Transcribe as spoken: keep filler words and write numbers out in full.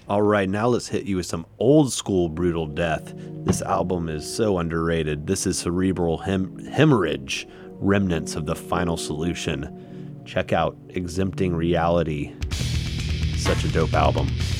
All right, now let's hit you with some old school brutal death. This album is so underrated. This is Cerebral Hem- Hemorrhage, Remnants of the Final Solution. Check out Exempting Reality. Such a dope album.